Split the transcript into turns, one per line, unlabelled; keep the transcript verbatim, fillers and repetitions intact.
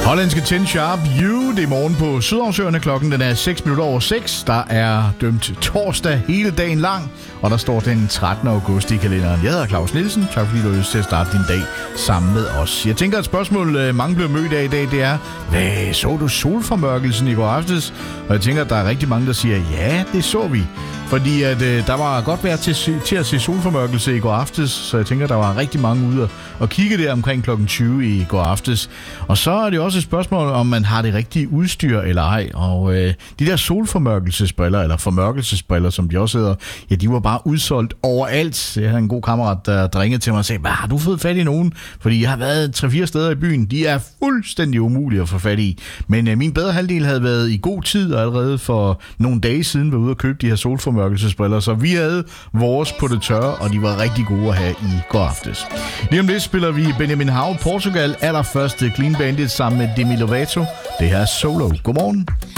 Hollandske Ten Sharp You, det er morgen på Sydhavnsøerne. Klokken den er seks minutter over seks. Der er dømt torsdag hele dagen lang, og der står den trettende august i kalenderen. Jeg hedder Claus Nielsen. Tak fordi du har lyst til at starte din dag sammen med os. Jeg tænker, at et spørgsmål, mange bliver mødt af i dag, det er, hvad så du solformørkelsen i går aftes? Og jeg tænker, at der er rigtig mange, der siger, ja, det så vi. Fordi at, øh, der var godt vejr til, til at se solformørkelse i går aftes, så jeg tænker, der var rigtig mange ude og kigge der omkring klokken tyve i går aftes. Og så er det også et spørgsmål, om man har det rigtige udstyr eller ej. Og øh, de der solformørkelsesbriller, eller formørkelsesbriller, som de også hedder, ja, de var bare udsolgt overalt. Jeg havde en god kammerat, der ringede til mig og sagde, hvad har du fået fat i nogen? Fordi jeg har været tre-fire steder i byen. De er fuldstændig umulige at få fat i. Men øh, min bedre halvdel havde været i god tid, og allerede for nogle dage siden var ude og købe de her solformørkelsesbriller. Så vi havde vores på det tørre, og de var rigtig gode at have i går aftes. Lige om lidt spiller vi Benjamin Hav, Portugal, allerførste Clean Bandit sammen med Demi Lovato. Det her er Solo. Godmorgen.